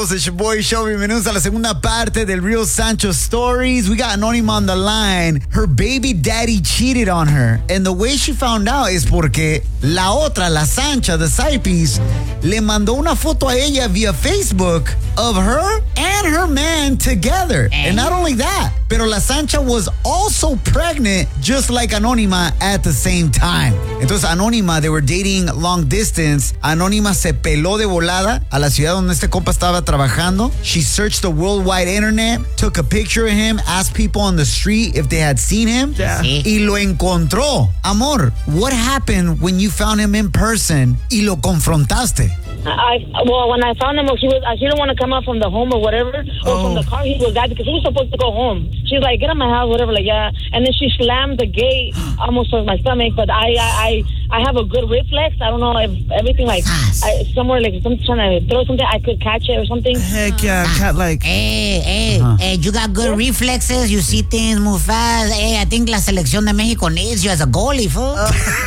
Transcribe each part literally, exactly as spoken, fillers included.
todos, it's your boy Show. Bienvenidos a la segunda parte del Real Sancho Stories. We got Anónima on the line. Her baby daddy cheated on her. And the way she found out is porque la otra, la Sancha, the side piece, le mandó una foto a ella via Facebook of her and her man together. And not only that, pero la Sancha was also pregnant just like Anónima at the same time. Entonces Anónima, they were dating long distance. Anónima se peló de volada a la ciudad donde este compa estaba trabajando. She searched the worldwide internet, took a picture of him, asked people on the street if they had seen him, Yeah. y lo encontró. Amor, what happened when you found him in person y lo confrontaste? I well, when I found him, he was. He didn't want to come out from the home or whatever, or Oh. from the car. He was that because he was supposed to go home. She's like, "Get out of my house, whatever." Like, yeah, and then she slammed the gate almost towards my stomach. But I, I, I, I have a good reflex. I don't know if everything like I, somewhere like if I'm trying to throw something, I could catch it or something. Heck yeah, cat like. Hey, hey, hey, you got good reflexes. You see things move fast. Hey, I think la selección de México needs you as a goalie, fool.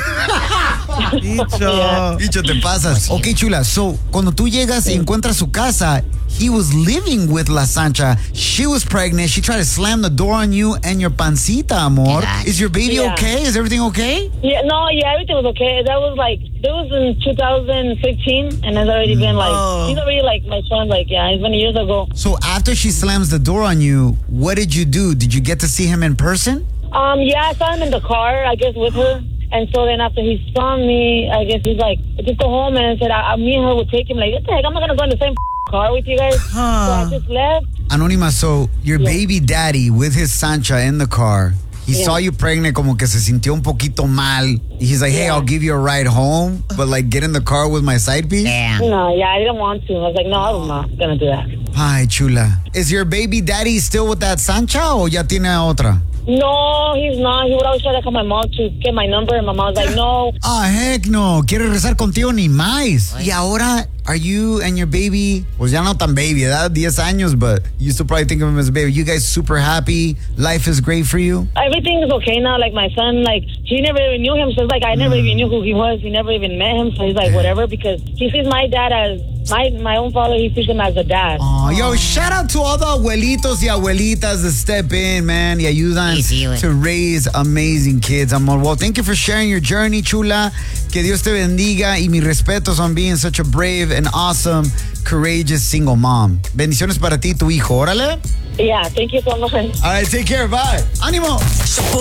Bicho. Bicho, te pasas. Ok, chula. So, cuando tú llegas y encuentras su casa, he was living with La Sancha. She was pregnant. She tried to slam the door on you and your pancita, amor. Relax. Is your baby Yeah. okay? Is everything okay? Yeah, no, yeah, everything was okay. That was like that was in two thousand fifteen, and it's already been like Oh. he's already like my son. Like, yeah, it's been years ago. So, after she slams the door on you, what did you do? Did you get to see him in person? Um, yeah, I saw him in the car, I guess, with her. And so then after he saw me, I guess he's like, just go home, and said, I, I, me and her would take him. Like, what the heck, I'm not going to go in the same car with you guys. So I just left. Anónima, so your Yeah. baby daddy with his Sancha in the car, he Yeah. saw you pregnant, como que se sintió un poquito mal. He's like, hey, Yeah. I'll give you a ride home, but like get in the car with my side piece? Damn. No, yeah, I didn't want to. I was like, no, I was not going to do that. Ay, chula. Is your baby daddy still with that Sancha o ya tiene otra? No, he's not. He would always try to call my mom to get my number, and my mom was like, no. Ah, heck no. Quiere rezar contigo ni más. Y ahora, are you and your baby, pues ya no tan baby, ¿verdad? diez años, but you still probably think of him as a baby. You guys super happy? Life is great for you? Everything is okay now. Like, my son, like, he never even knew him. So it's like, I never even knew who he was. He never even met him. So he's like, whatever, because he sees my dad as, my my own father, he sees him as a dad. Oh, yo, shout out to all the abuelitos y abuelitas that step in, man, y ayudan Sí, sí, güey. to raise amazing kids, amor. Well, thank you for sharing your journey, chula. Que Dios te bendiga y mis respetos on being such a brave and awesome, courageous single mom. Bendiciones para ti y tu hijo. Órale. Yeah, thank you so much. All right, take care. Bye. Ánimo.